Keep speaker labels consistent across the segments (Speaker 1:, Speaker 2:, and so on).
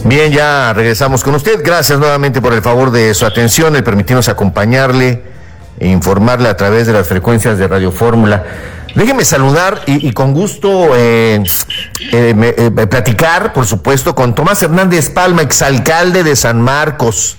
Speaker 1: Bien, ya regresamos con usted. Gracias nuevamente por el favor de su atención, el permitirnos acompañarle e informarle a través de las frecuencias de Radio Fórmula. Déjeme saludar y con gusto platicar, por supuesto, con Tomás Hernández Palma, exalcalde de San Marcos.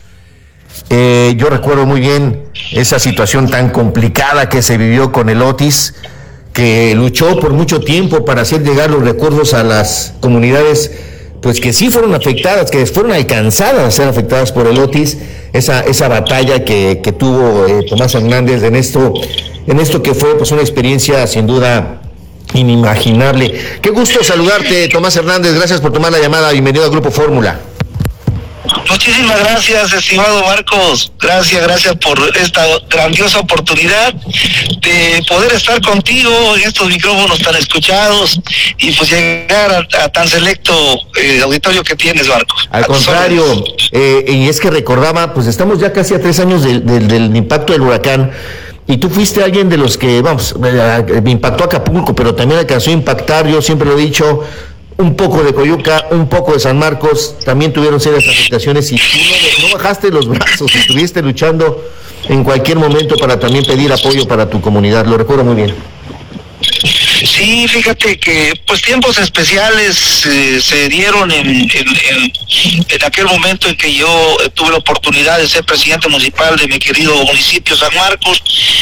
Speaker 1: Yo recuerdo muy bien esa situación tan complicada que se vivió con el Otis, que luchó por mucho tiempo para hacer llegar los recursos a las comunidades pues que sí fueron afectadas, que fueron alcanzadas a ser afectadas por el Otis, esa batalla que tuvo Tomás Hernández en esto que fue pues una experiencia sin duda inimaginable. Qué gusto saludarte, Tomás Hernández, gracias por tomar la llamada, bienvenido al Grupo Fórmula.
Speaker 2: Muchísimas gracias, estimado Marcos. Gracias por esta grandiosa oportunidad de poder estar contigo en estos micrófonos tan escuchados y pues llegar a tan selecto auditorio que tienes, Marcos.
Speaker 1: Al contrario, y es que recordaba, pues estamos ya casi a 3 años del impacto del huracán. Y tú fuiste alguien de los que, me impactó Acapulco, pero también alcanzó a impactar, yo siempre lo he dicho, un poco de Coyuca, un poco de San Marcos, también tuvieron serias afectaciones y no bajaste los brazos, estuviste luchando en cualquier momento para también pedir apoyo para tu comunidad, lo recuerdo muy bien.
Speaker 2: Sí, fíjate que pues tiempos especiales se dieron en aquel momento en que yo tuve la oportunidad de ser presidente municipal de mi querido municipio San Marcos.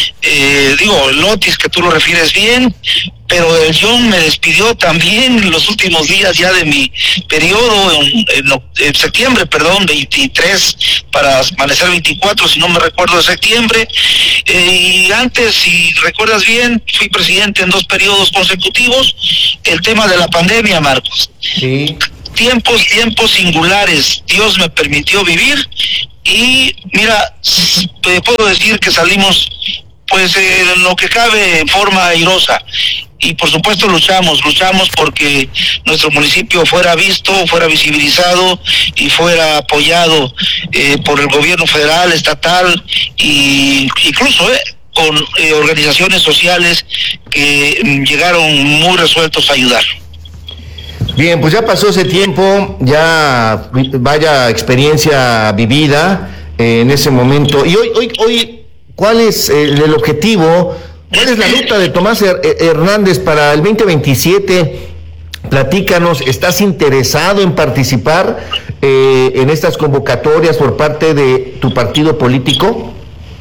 Speaker 2: El Otis, que tú lo refieres bien, pero el John me despidió también en los últimos días ya de mi periodo, en septiembre, 23, para amanecer 24, si no me recuerdo, de septiembre. Y antes, si recuerdas bien, fui presidente en 2 periodos consecutivos. El tema de la pandemia, Marcos.
Speaker 1: Sí.
Speaker 2: Tiempos singulares, Dios me permitió vivir y mira, te puedo decir que salimos pues en lo que cabe en forma airosa. Y por supuesto luchamos porque nuestro municipio fuera visto, fuera visibilizado y fuera apoyado por el gobierno federal, estatal e incluso con organizaciones sociales que llegaron muy resueltos a ayudar.
Speaker 1: Bien, pues ya pasó ese tiempo, ya vaya experiencia vivida en ese momento. Y hoy ¿cuál es el objetivo? ¿Cuál es la ruta de Tomás Hernández para el 2027? Platícanos, ¿estás interesado en participar en estas convocatorias por parte de tu partido político?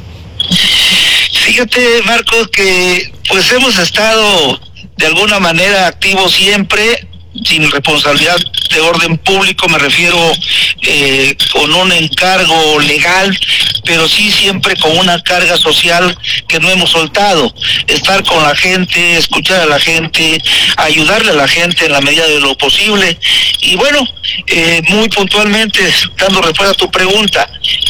Speaker 2: Fíjate, Marcos, que pues hemos estado de alguna manera activos siempre, sin responsabilidad de orden público, me refiero con un encargo legal, pero sí siempre con una carga social que no hemos soltado, estar con la gente, escuchar a la gente, ayudarle a la gente en la medida de lo posible. Y bueno, muy puntualmente, dando respuesta a tu pregunta,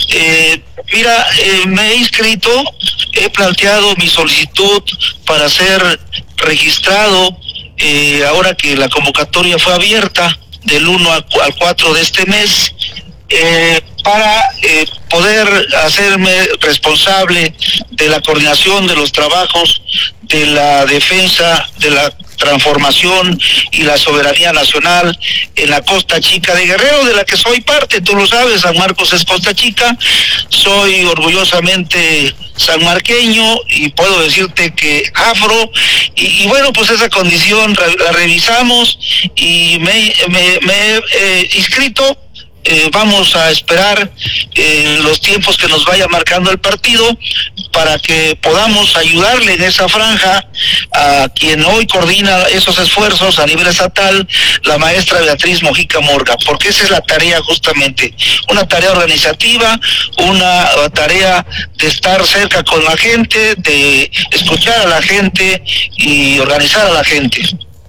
Speaker 2: me he inscrito, he planteado mi solicitud para ser registrado, ahora que la convocatoria fue abierta del 1 al 4 de este mes, para poder hacerme responsable de la coordinación de los trabajos de la defensa de la transformación y la soberanía nacional en la Costa Chica de Guerrero, de la que soy parte, tú lo sabes, San Marcos es Costa Chica, soy orgullosamente sanmarqueño y puedo decirte que afro, y bueno, pues esa condición la revisamos y me he inscrito. Vamos a esperar los tiempos que nos vaya marcando el partido para que podamos ayudarle en esa franja a quien hoy coordina esos esfuerzos a nivel estatal, la maestra Beatriz Mojica Morga, porque esa es la tarea justamente, una tarea organizativa, una tarea de estar cerca con la gente, de escuchar a la gente y organizar a la gente.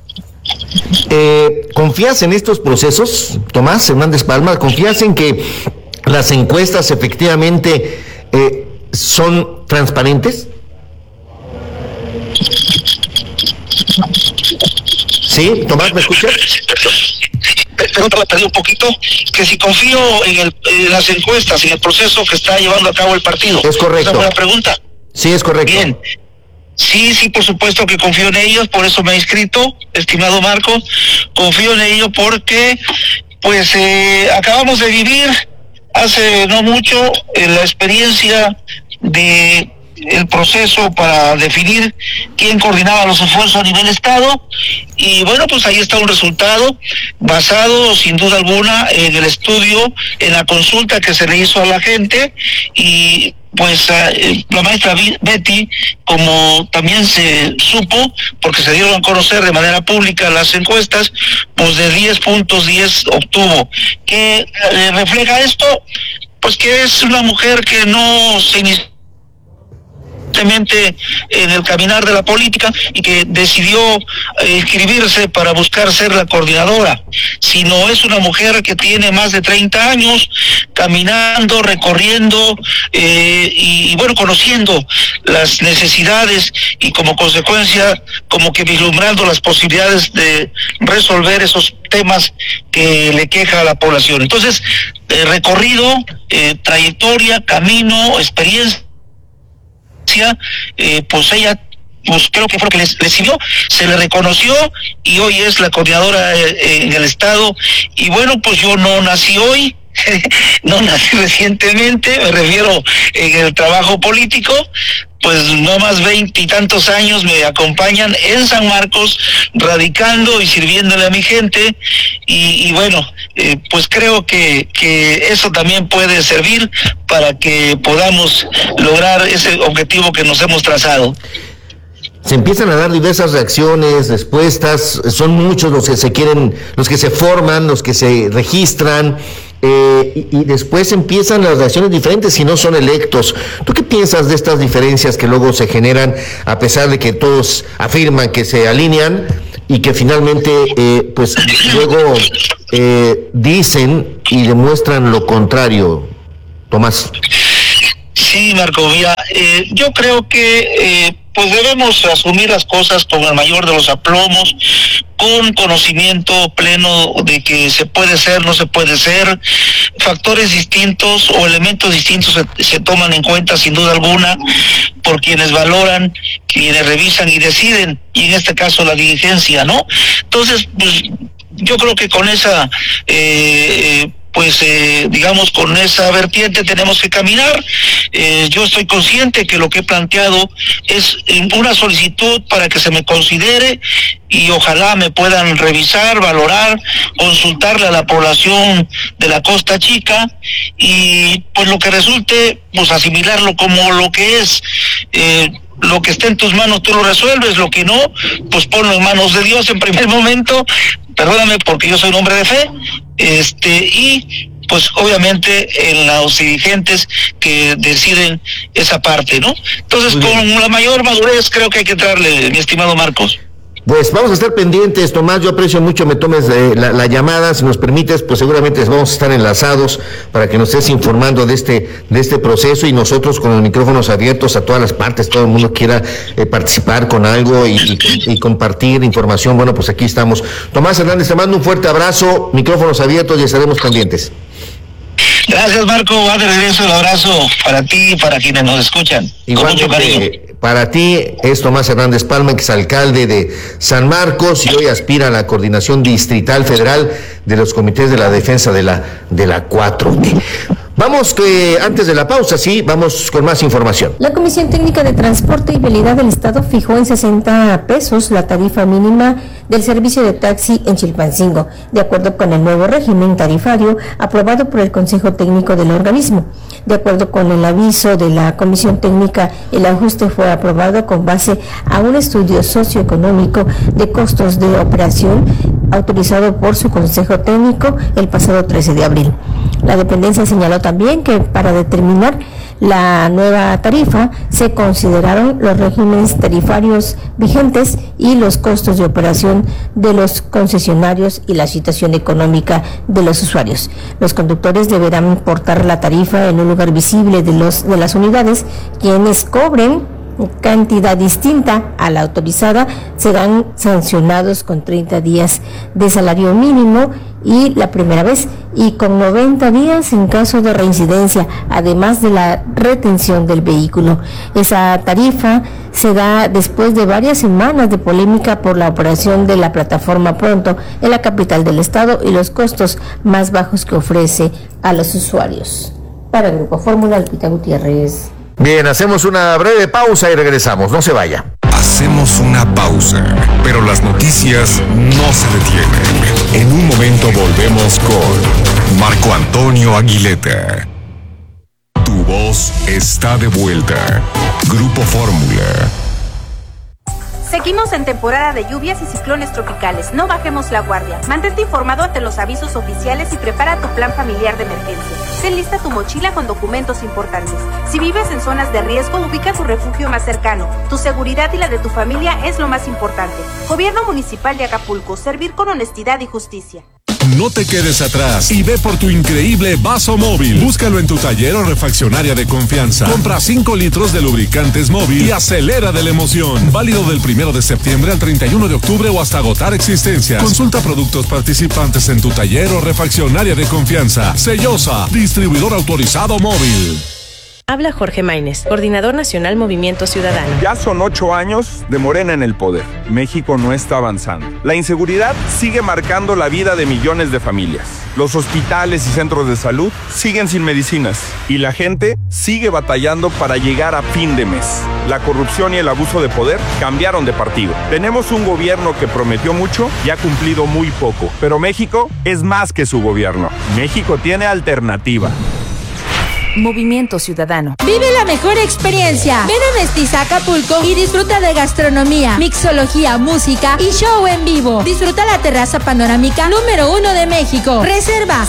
Speaker 1: ¿Confías en estos procesos, Tomás Hernández Palma? ¿Confías en que las encuestas efectivamente son transparentes? ¿Sí? Tomás, ¿me escuchas?
Speaker 2: Perdón, la perdí un poquito, que si confío en las encuestas, en el proceso que está llevando a cabo el partido.
Speaker 1: Es correcto.
Speaker 2: ¿Esa fue la pregunta?
Speaker 1: Sí, es correcto.
Speaker 2: Bien. Sí, por supuesto que confío en ellos, por eso me he inscrito, estimado Marcos, confío en ellos porque Pues acabamos de vivir hace no mucho la experiencia de el proceso para definir quién coordinaba los esfuerzos a nivel estado, y bueno, pues ahí está un resultado basado sin duda alguna en el estudio, en la consulta que se le hizo a la gente, y pues la maestra Betty, como también se supo, porque se dieron a conocer de manera pública las encuestas, pues de 10 puntos 10 obtuvo. ¿Qué refleja esto? Pues que es una mujer que no se inició en el caminar de la política y que decidió inscribirse para buscar ser la coordinadora, sino es una mujer que tiene más de 30 años caminando, recorriendo y bueno, conociendo las necesidades y como consecuencia como que vislumbrando las posibilidades de resolver esos temas que le queja a la población. Entonces, recorrido, trayectoria, camino, experiencia, pues ella, pues creo que fue lo que le sirvió, se le reconoció y hoy es la coordinadora en el estado. Y bueno, pues yo no nací hoy, no nací recientemente, me refiero en el trabajo político, pues no más 20 y tantos años me acompañan en San Marcos, radicando y sirviéndole a mi gente, y bueno, pues creo que eso también puede servir para que podamos lograr ese objetivo que nos hemos trazado.
Speaker 1: Se empiezan a dar diversas reacciones, respuestas, son muchos los que se quieren, los que se forman, los que se registran, y después empiezan las reacciones diferentes si no son electos. ¿Tú qué piensas de estas diferencias que luego se generan, a pesar de que todos afirman que se alinean y que finalmente pues luego dicen y demuestran lo contrario, Tomás?
Speaker 2: Sí, Marco, mira, yo creo que pues debemos asumir las cosas con el mayor de los aplomos, con conocimiento pleno de que se puede ser, no se puede ser, factores distintos o elementos distintos se toman en cuenta sin duda alguna por quienes valoran, quienes revisan y deciden, y en este caso la dirigencia, ¿no? Entonces, pues yo creo que con esa digamos, con esa vertiente tenemos que caminar. Yo estoy consciente que lo que he planteado es una solicitud para que se me considere y ojalá me puedan revisar, valorar, consultarle a la población de la Costa Chica y pues lo que resulte, pues asimilarlo como lo que es. Lo que esté en tus manos tú lo resuelves, lo que no, pues ponlo en manos de Dios en primer momento, perdóname porque yo soy un hombre de fe, y pues obviamente en los dirigentes que deciden esa parte, ¿no? Entonces con la mayor madurez creo que hay que entrarle, mi estimado Marcos.
Speaker 1: Pues vamos a estar pendientes, Tomás, yo aprecio mucho me tomes la llamada, si nos permites, pues seguramente vamos a estar enlazados para que nos estés informando de este proceso y nosotros con los micrófonos abiertos a todas las partes, todo el mundo quiera participar con algo y compartir información, bueno, pues aquí estamos. Tomás Hernández, te mando un fuerte abrazo, micrófonos abiertos y estaremos pendientes.
Speaker 2: Gracias, Marco, va de regreso el abrazo para ti y para quienes nos escuchan.
Speaker 1: Igualmente, con mucho cariño. Para ti es Tomás Hernández Palma, exalcalde de San Marcos y hoy aspira a la coordinación distrital federal de los comités de la defensa de la 4T. Vamos antes de la pausa, sí, vamos con más información.
Speaker 3: La Comisión Técnica de Transporte y Vialidad del Estado fijó en 60 pesos la tarifa mínima del servicio de taxi en Chilpancingo, de acuerdo con el nuevo régimen tarifario aprobado por el Consejo Técnico del organismo. De acuerdo con el aviso de la Comisión Técnica, el ajuste fue aprobado con base a un estudio socioeconómico de costos de operación autorizado por su Consejo Técnico el pasado 13 de abril. La dependencia señaló también que para determinar la nueva tarifa se consideraron los regímenes tarifarios vigentes y los costos de operación de los concesionarios y la situación económica de los usuarios. Los conductores deberán portar la tarifa en un lugar visible de las unidades. Quienes cobren cantidad distinta a la autorizada, serán sancionados con 30 días de salario mínimo y la primera vez, y con 90 días en caso de reincidencia, además de la retención del vehículo. Esa tarifa se da después de varias semanas de polémica por la operación de la plataforma Pronto en la capital del estado y los costos más bajos que ofrece a los usuarios. Para Grupo Fórmula, Lupita Gutiérrez.
Speaker 1: Bien, hacemos una breve pausa y regresamos. No se vaya.
Speaker 4: Hacemos una pausa, pero las noticias no se detienen. En un momento volvemos con Marco Antonio Aguileta. Tu voz está de vuelta. Grupo Fórmula.
Speaker 5: Seguimos en temporada de lluvias y ciclones tropicales. No bajemos la guardia. Mantente informado ante los avisos oficiales y prepara tu plan familiar de emergencia. Ten lista tu mochila con documentos importantes. Si vives en zonas de riesgo, ubica tu refugio más cercano. Tu seguridad y la de tu familia es lo más importante. Gobierno Municipal de Acapulco. Servir con honestidad y justicia.
Speaker 6: No te quedes atrás y ve por tu increíble vaso móvil. Búscalo en tu taller o refaccionaria de confianza. Compra 5 litros de lubricantes móvil y acelera de la emoción. Válido del 1 de septiembre al 31 de octubre o hasta agotar existencias. Consulta productos participantes en tu taller o refaccionaria de confianza. Sellosa, distribuidor autorizado móvil.
Speaker 7: Habla Jorge Maínez, coordinador nacional Movimiento Ciudadano.
Speaker 8: Ya son 8 años de Morena en el poder. México no está avanzando. La inseguridad sigue marcando la vida de millones de familias. Los hospitales y centros de salud siguen sin medicinas. Y la gente sigue batallando para llegar a fin de mes. La corrupción y el abuso de poder cambiaron de partido. Tenemos un gobierno que prometió mucho y ha cumplido muy poco. Pero México es más que su gobierno. México tiene alternativa.
Speaker 7: Movimiento Ciudadano.
Speaker 9: Vive la mejor experiencia. Ven a Mestiza Acapulco y disfruta de gastronomía, mixología, música y show en vivo. Disfruta la terraza panorámica número 1 de México. Reserva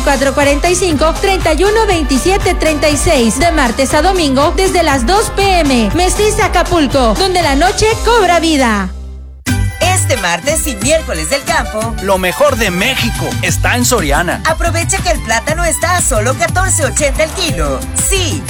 Speaker 9: 7445-312736 de martes a domingo desde las 2 p.m. Mestiza Acapulco, donde la noche cobra vida.
Speaker 10: Este martes y miércoles del campo,
Speaker 11: lo mejor de México está en Soriana.
Speaker 10: Aprovecha que el plátano está a solo $14.80 el kilo. Sí,